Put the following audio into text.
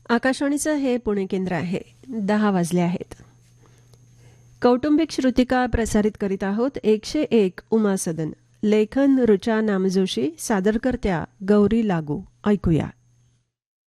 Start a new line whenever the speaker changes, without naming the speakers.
आकाशवाणीचं हे पुणे केंद्र आहे. 10 वाजले आहेत. कौटुंबिक श्रुतिका प्रसारित करीत आहोत. 101 उमा सदन. लेखन ऋचा नामजोशी. सादरकर्त्या गौरी लागू. ऐकूया.